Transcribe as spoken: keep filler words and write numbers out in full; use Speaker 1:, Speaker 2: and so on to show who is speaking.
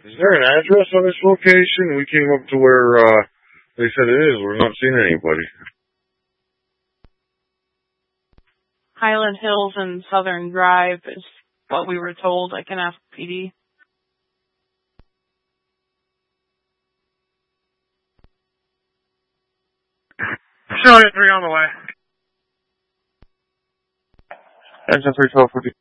Speaker 1: Is there an address on this location? We came up to where uh, they said it is. We're not seeing anybody.
Speaker 2: Highland Hills and Southern Drive is what we were told. I can ask P D.
Speaker 3: Showing three on the way. Engine three twelve fifty.